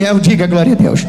Eu diga glória a Deus.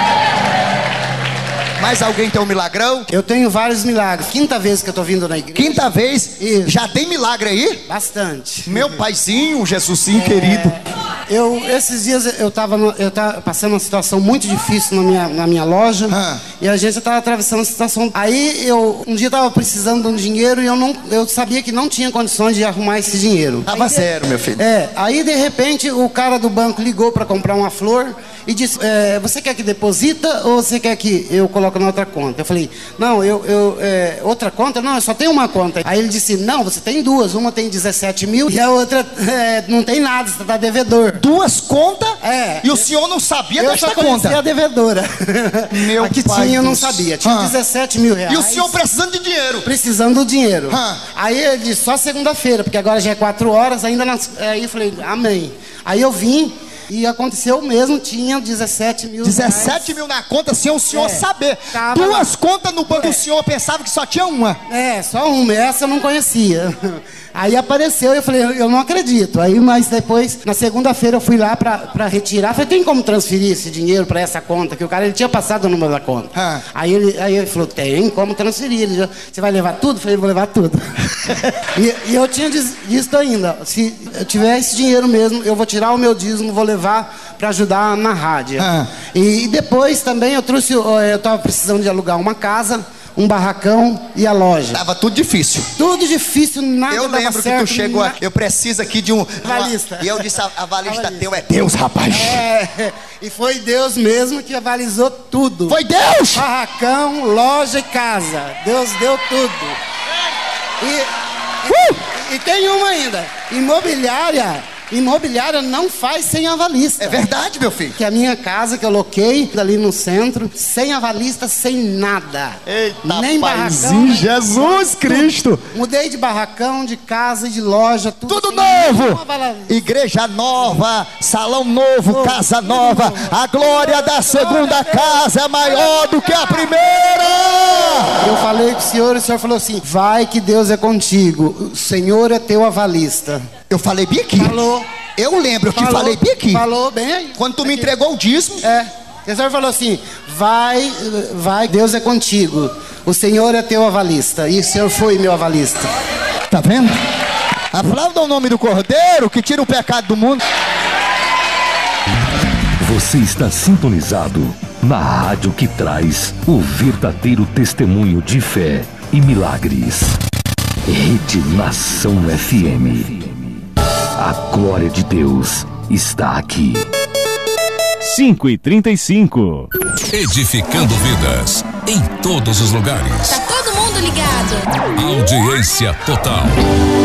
Mais alguém tem um milagrão? Eu tenho vários milagres. Quinta vez que eu tô vindo na igreja. Quinta vez? Isso. Já tem milagre aí? Bastante. Meu paizinho, Jesusinho querido. Esses dias eu tava passando uma situação muito difícil na minha loja. E a gente tava atravessando uma situação. Aí um dia tava precisando de um dinheiro e eu sabia que não tinha condições de arrumar esse dinheiro. Tava zero, meu filho. Aí de repente o cara do banco ligou para comprar uma flor e disse: você quer que deposita ou você quer que eu coloque na outra conta? Eu falei: não, outra conta? Não, eu só tenho uma conta. Aí ele disse: não, você tem duas. Uma tem 17 mil e a outra não tem nada, você tá devedor. Duas contas? E o senhor não sabia desta conta? Eu só conhecia a devedora. Meu a que pai tinha eu não Deus. sabia. Tinha 17 mil reais. E o senhor precisando de dinheiro? Precisando do dinheiro. Aí ele disse: só segunda-feira, porque agora já é 4 horas, ainda aí eu falei: amém. Aí eu vim. E aconteceu mesmo, tinha 17 mil 17 reais. mil na conta sem o senhor saber. Tava Duas lá. contas no banco, o senhor pensava que só tinha uma. Só uma, essa eu não conhecia. Aí apareceu e eu falei: eu não acredito. Aí, mas depois, na segunda-feira eu fui lá pra retirar. Falei: tem como transferir esse dinheiro pra essa conta? Que o cara, ele tinha passado o número da conta. Aí ele falou: tem como transferir. Você vai levar tudo? Eu falei: vou levar tudo. e eu tinha dito ainda: se eu tiver esse dinheiro mesmo, eu vou tirar o meu dízimo, vou levar para ajudar na rádio. E depois também eu estava precisando de alugar uma casa, um barracão e a loja. Tava tudo difícil. Tudo difícil, nada Eu dava lembro certo, que tu chegou aqui, eu preciso aqui de um avalista. E eu disse: a avalista teu é Deus, rapaz. E foi Deus mesmo que avalizou tudo. Foi Deus! Barracão, loja e casa. Deus deu tudo. E tem uma ainda. Imobiliária não faz sem avalista. É verdade, meu filho. Que a minha casa que eu loquei ali no centro, sem avalista, sem nada. Eita, nem paizinho, barracão. Jesus Cristo. Mudei de barracão, de casa e de loja, tudo novo. Igreja nova, salão novo, casa nova. A glória da segunda casa é maior do que a primeira. Eu falei com o senhor falou assim: vai que Deus é contigo. O Senhor é teu avalista. Eu falei bem aqui. Falou. Eu lembro que falei bem aqui. Falou bem aí. Quando tu me entregou o dízimo. O senhor falou assim: vai, Deus é contigo. O Senhor é teu avalista. E o senhor foi meu avalista. Tá vendo? Aplauda o nome do Cordeiro que tira o pecado do mundo. Você está sintonizado na rádio que traz o verdadeiro testemunho de fé e milagres. Rede Nação FM. A glória de Deus está aqui. 5h35. Edificando vidas em todos os lugares. Tá todo mundo ligado. Audiência total.